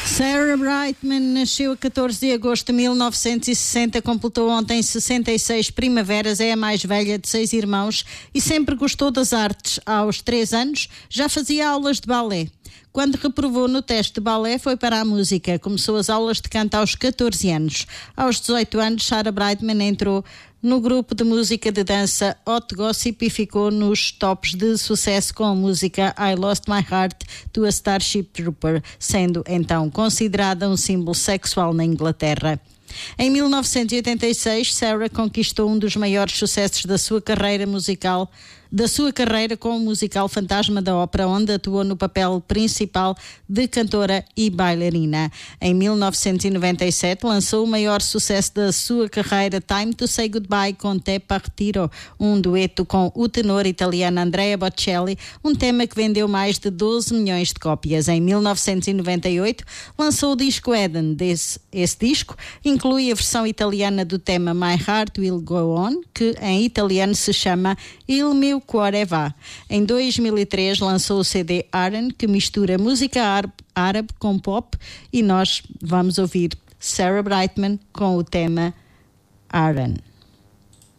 Sarah Brightman nasceu a 14 de agosto de 1960, completou ontem 66 primaveras, é a mais velha de 6 irmãos e sempre gostou das artes. Aos 3 anos já fazia aulas de balé. Quando reprovou no teste de balé, foi para a música. Começou as aulas de canto aos 14 anos. Aos 18 anos, Sarah Brightman entrou no grupo de música de dança Hot Gossip e ficou nos tops de sucesso com a música I Lost My Heart to a Starship Trooper, sendo então considerada um símbolo sexual na Inglaterra. Em 1986, Sarah conquistou um dos maiores sucessos da sua carreira com o musical Fantasma da Ópera, onde atuou no papel principal de cantora e bailarina. Em 1997, lançou o maior sucesso da sua carreira, Time to Say Goodbye con Te Partiro, um dueto com o tenor italiano Andrea Bocelli, um tema que vendeu mais de 12 milhões de cópias. Em 1998, lançou o disco Eden. Esse disco inclui a versão italiana do tema My Heart Will Go On, que em italiano se chama Il mio cuore va. Em 2003 lançou o CD Aren, que mistura música árabe com pop, e nós vamos ouvir Sarah Brightman com o tema Aren.